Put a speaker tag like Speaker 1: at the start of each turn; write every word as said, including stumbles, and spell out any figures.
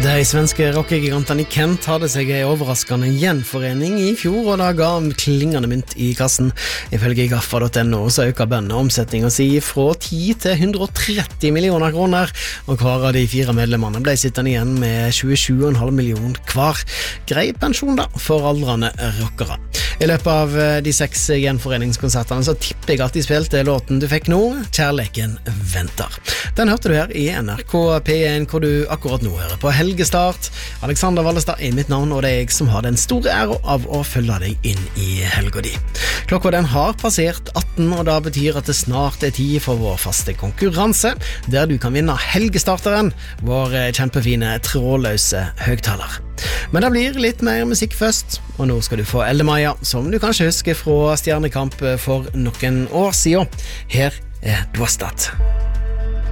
Speaker 1: De svenske rockegigantene i Kent hadde seg en overraskende gjenforening i fjor, og da ga klingende mynt i kassen. Ifølge gaffa punktum no så øker bandet omsetningen si fra ti til one hundred thirty millioner kroner, og hver av de fire medlemmene ble sittende igjen med tjuesju komma fem millioner hver. Grei pensjon da, for aldrende rockere. I løpet av de seks gjenforeningskonsertene så tipper jeg at de spilte låten du fikk nå, Kjærleken venter. Den hørte du her i N R K P one, hvor du akkurat nå hører på Helgestart. Alexander Vallestad er mitt navn, og det er jeg som har den store ære av å følge deg inn i helga di. Klokka den har passert atten, og da betyr at det snart er tid for vår faste konkurranse, der du kan vinne Helgestarteren, vår kjempefine trådløse høgtaler. Men det blir litt mer musikk først, og nå skal du få Elle Maja, som du kanskje husker fra Stjernekamp for noen år siden. Her er Dwastat.